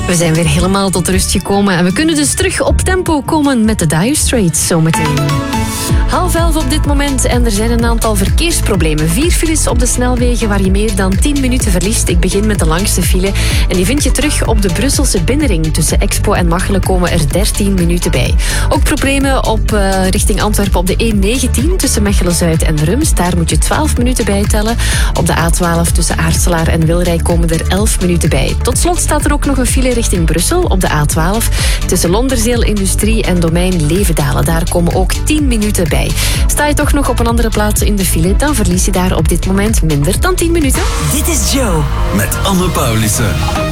We zijn weer helemaal tot rust gekomen en we kunnen dus terug op tempo komen met de Dire Straits zometeen. 10:30 op dit moment en er zijn een aantal verkeersproblemen. 4 files op de snelwegen waar je meer dan 10 minuten verliest. Ik begin met de langste file en die vind je terug op de Brusselse binnenring. Tussen Expo en Machelen komen er 13 minuten bij. Ook problemen op richting Antwerpen op de E19 tussen Mechelen-Zuid en Rums. Daar moet je 12 minuten bij tellen. Op de A12 tussen Aarselaar en Wilrijk komen er 11 minuten bij. Tot slot staat er ook nog een file richting Brussel op de A12 tussen Londerzeel Industrie en Domein Levendalen. Daar komen ook 10 minuten bij. Sta je toch nog op een andere plaats in de file, dan verlies je daar op dit moment minder dan 10 minuten. Dit is Joe met Anne Paulissen.